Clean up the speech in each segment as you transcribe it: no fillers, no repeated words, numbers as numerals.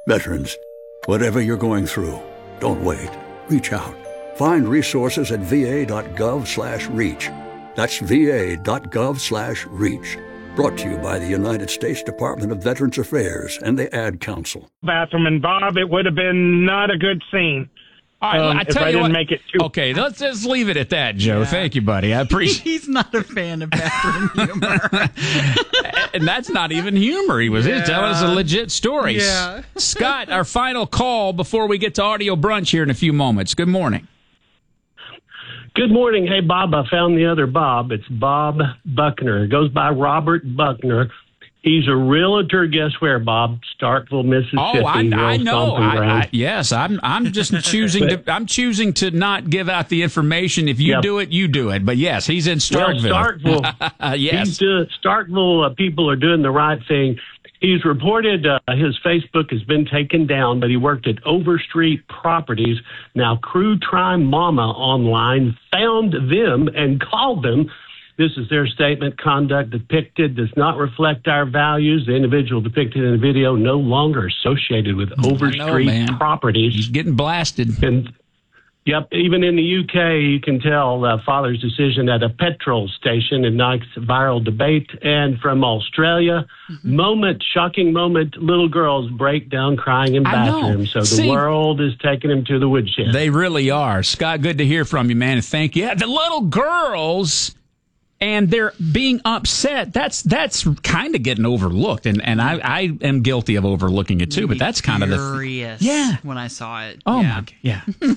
Veterans, whatever you're going through, don't wait. Reach out. Find resources at va.gov/reach. That's va.gov/reach. Brought to you by the United States Department of Veterans Affairs and the Ad Council. Bathroom, and Bob, it would have been not a good scene. All right, I tell you what. Make it too. Okay, let's just leave it at that, Joe. Yeah. Thank you, buddy. I appreciate. He's not a fan of bathroom humor, and that's not even humor. He was telling us a legit story. Yeah. Scott, our final call before we get to audio brunch here in a few moments. Good morning. Good morning. Hey, Bob, I found the other Bob. It's Bob Buckner. It goes by Robert Buckner. He's a realtor. Guess where, Bob? Starkville, Mississippi. Oh, I know. Yes, I'm just choosing to. I'm choosing to not give out the information. If you do it, you do it. But yes, he's in Starkville. Well, Starkville. Yes, Starkville people are doing the right thing. He's reported his Facebook has been taken down, but he worked at Overstreet Properties. Now, Crew Crime Mama online found them and called them. This is their statement. Conduct depicted does not reflect our values. The individual depicted in the video no longer associated with Overstreet Properties. He's getting blasted. And, yep, even in the UK, you can tell father's decision at a petrol station ignites viral debate. And from Australia, shocking moment, little girls break down crying in bathrooms. So the world is taking them to the woodshed. They really are. Scott, good to hear from you, man. Thank you. Yeah, the little girls... And they're being upset. That's kind of getting overlooked, and I am guilty of overlooking it too. But that's kind of the when I saw it. Oh my, yeah.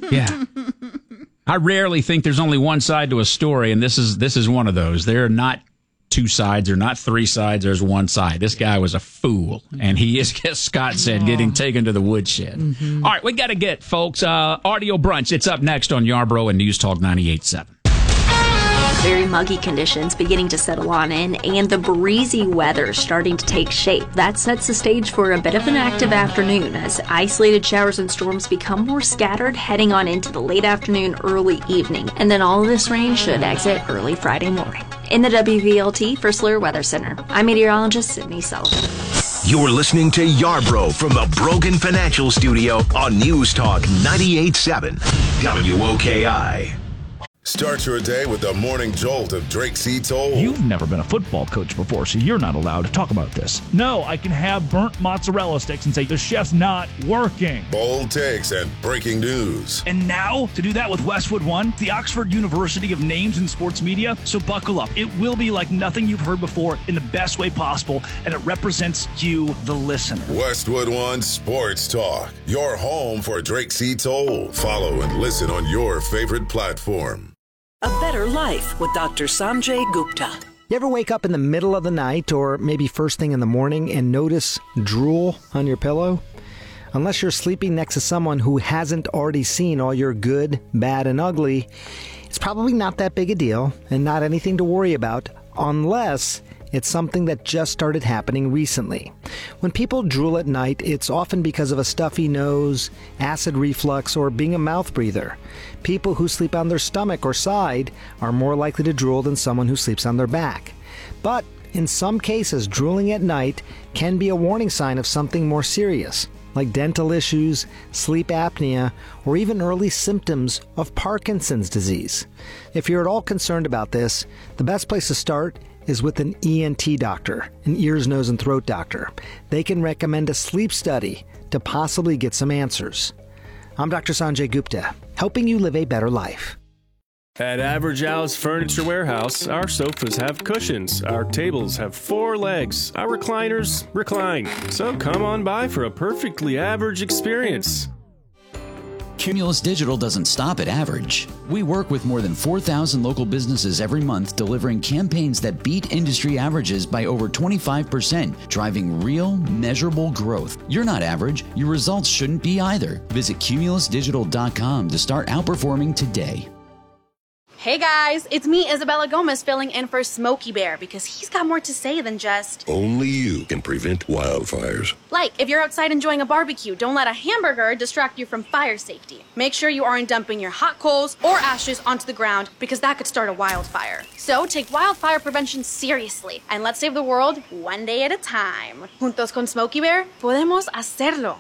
I rarely think there's only one side to a story, and this is one of those. There are not two sides, or not three sides. There's one side. This guy was a fool, and he is, as Scott said, getting taken to the woodshed. All right, we got to get folks. Audio brunch. It's up next on Yarbrough and News Talk 98.7. Very muggy conditions beginning to settle on in, and the breezy weather starting to take shape. That sets the stage for a bit of an active afternoon as isolated showers and storms become more scattered heading on into the late afternoon, early evening. And then all of this rain should exit early Friday morning. In the WVLT First Alert Weather Center, I'm meteorologist Sydney Sullivan. You're listening to Yarbrough from the Brogan Financial Studio on News Talk 98.7 WOKI. Start your day with the morning jolt of Drake C. Toll. You've never been a football coach before, so you're not allowed to talk about this. No, I can have burnt mozzarella sticks and say the chef's not working. Bold takes and breaking news. And now, to do that with Westwood One, the Oxford University of Names in Sports Media. So buckle up. It will be like nothing you've heard before in the best way possible, and it represents you, the listener. Westwood One Sports Talk, your home for Drake C. Toll. Follow and listen on your favorite platform. A Better Life with Dr. Sanjay Gupta. You ever wake up in the middle of the night or maybe first thing in the morning and notice drool on your pillow? Unless you're sleeping next to someone who hasn't already seen all your good, bad, and ugly, it's probably not that big a deal and not anything to worry about unless it's something that just started happening recently. When people drool at night, it's often because of a stuffy nose, acid reflux, or being a mouth breather. People who sleep on their stomach or side are more likely to drool than someone who sleeps on their back. But in some cases, drooling at night can be a warning sign of something more serious, like dental issues, sleep apnea, or even early symptoms of Parkinson's disease. If you're at all concerned about this, the best place to start is with an ENT doctor, an ears, nose, and throat doctor. They can recommend a sleep study to possibly get some answers. I'm Dr. Sanjay Gupta, helping you live a better life. At Average Al's Furniture Warehouse, our sofas have cushions, our tables have 4 legs, our recliners recline. So come on by for a perfectly average experience. Cumulus Digital doesn't stop at average. We work with more than 4,000 local businesses every month, delivering campaigns that beat industry averages by over 25%, driving real, measurable growth. You're not average. Your results shouldn't be either. Visit cumulusdigital.com to start outperforming today. Hey guys, it's me, Isabella Gomez, filling in for Smokey Bear because he's got more to say than just... Only you can prevent wildfires. Like, if you're outside enjoying a barbecue, don't let a hamburger distract you from fire safety. Make sure you aren't dumping your hot coals or ashes onto the ground because that could start a wildfire. So take wildfire prevention seriously and let's save the world one day at a time. Juntos con Smokey Bear, podemos hacerlo.